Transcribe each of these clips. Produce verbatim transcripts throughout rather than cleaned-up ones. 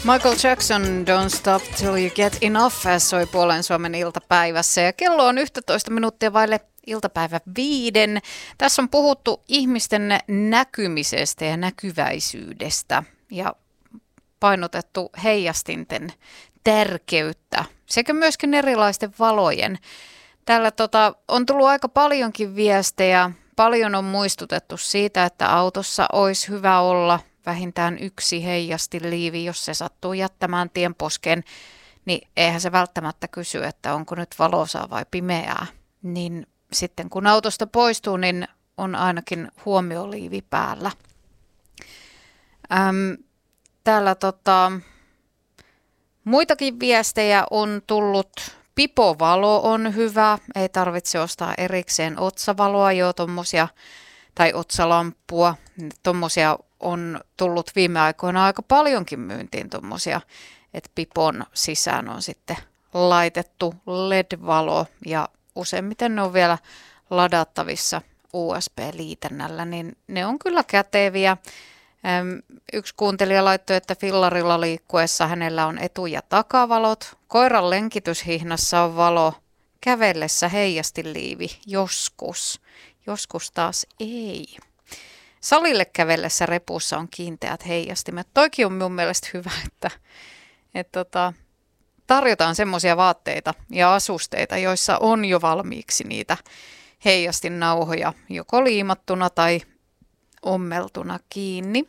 Michael Jackson, Don't Stop Till You Get Enough, soi Puolen Suomen iltapäivässä ja kello on yksitoista minuuttia vaille iltapäivä viiden. Tässä on puhuttu ihmisten näkymisestä ja näkyväisyydestä ja painotettu heijastinten tärkeyttä sekä myöskin erilaisten valojen. Täällä tota, on tullut aika paljonkin viestejä, paljon on muistutettu siitä, että autossa olisi hyvä olla vähintään yksi heijastiliivi, jos se sattuu jättämään tienposken, niin eihän se välttämättä kysy, että onko nyt valosaa vai pimeää. Niin sitten kun autosta poistuu, niin on ainakin huomioliivi päällä. Äm, täällä tota, muitakin viestejä on tullut. Pipovalo on hyvä, ei tarvitse ostaa erikseen otsavaloa jo tommosia, tai otsalamppua, tommosia on tullut viime aikoina aika paljonkin myyntiin tommosia, että pipon sisään on sitten laitettu L E D-valo ja useimmiten ne on vielä ladattavissa U S B-liitännällä, niin ne on kyllä käteviä. Yksi kuuntelija laittoi, että fillarilla liikkuessa hänellä on etu- ja takavalot. Koiran lenkityshihnassa on valo, kävellessä heijastiliivi joskus, joskus taas ei. Salille kävellessä repussa on kiinteät heijastimet. Toikin on mun mielestä hyvä, että, että tota, tarjotaan semmoisia vaatteita ja asusteita, joissa on jo valmiiksi niitä heijastinnauhoja, joko liimattuna tai ommeltuna kiinni.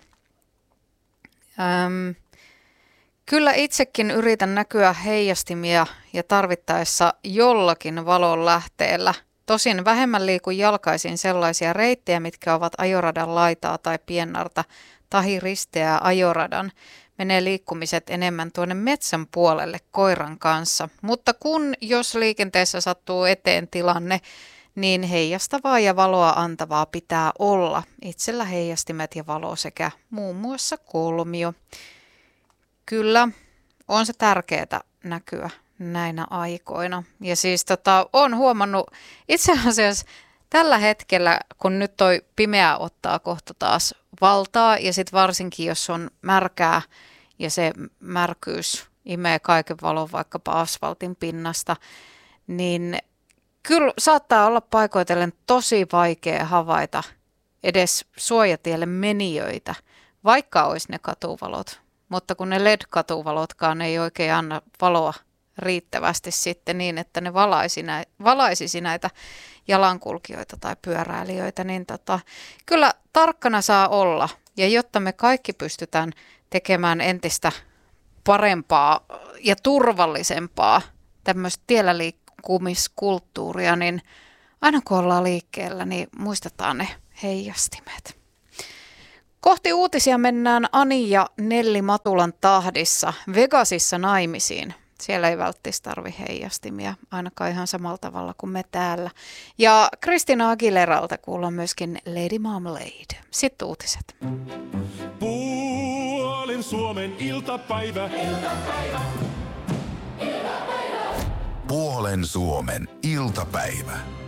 Öm, kyllä itsekin yritän näkyä heijastimia ja tarvittaessa jollakin valon lähteellä. Tosin vähemmän liikun jalkaisin sellaisia reittejä, mitkä ovat ajoradan laitaa tai piennarta tahi risteää ajoradan. Menee liikkumiset enemmän tuonne metsän puolelle koiran kanssa. Mutta kun jos liikenteessä sattuu eteen tilanne, niin heijastavaa ja valoa antavaa pitää olla. Itsellä heijastimet ja valo sekä muun muassa kolmio. Kyllä, on se tärkeää näkyä näinä aikoina. Ja siis tota, olen huomannut itse asiassa tällä hetkellä, kun nyt toi pimeä ottaa kohta taas valtaa, ja sitten varsinkin jos on märkää ja se märkyys imee kaiken valon vaikkapa asfaltin pinnasta, niin kyllä saattaa olla paikoitellen tosi vaikea havaita edes suojatielle menijöitä, vaikka olisi ne katuvalot. Mutta kun ne L E D-katuvalotkaan ei oikein anna valoa riittävästi sitten niin, että ne valaisi näitä, valaisisi näitä jalankulkijoita tai pyöräilijöitä, niin tota, kyllä tarkkana saa olla. Ja jotta me kaikki pystytään tekemään entistä parempaa ja turvallisempaa tämmöistä tiellä liikkumiskulttuuria, niin aina kun ollaan liikkeellä, niin muistetaan ne heijastimet. Kohti uutisia mennään Ani ja Nelli Matulan tahdissa Vegasissa naimisiin. Siellä ei välttämättä tarvi heijastimia, ainakaan ihan samalla tavalla kuin me täällä. Ja Christina Aguileralta kuullaan myöskin Lady Marmalade. Sitten uutiset. Puolen Suomen iltapäivä. Iltapäivä. Iltapäivä. Puolen Suomen iltapäivä.